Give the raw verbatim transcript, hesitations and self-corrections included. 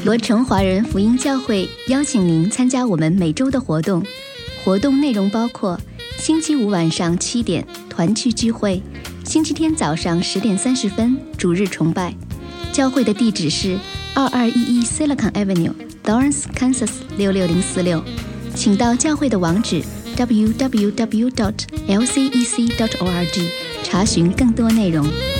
罗城华人福音教会邀请您参加我们每周的活动。活动内容包括星期五晚上七点团契聚会，星期天早上十点三十分主日崇拜。教会的地址是二二一一 Silicon Avenue、Lawrence, Kansas 六六零四六。请到教会的网址 double-u double-u double-u dot l c e c dot org 查询更多内容。